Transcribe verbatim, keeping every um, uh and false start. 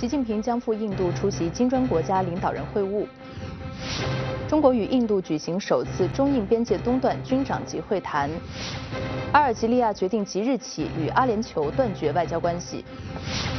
习近平将赴印度出席金砖国家领导人会晤。中国与印度举行首次中印边界东段军长级会谈。阿尔及利亚决定即日起与阿联酋断绝外交关系。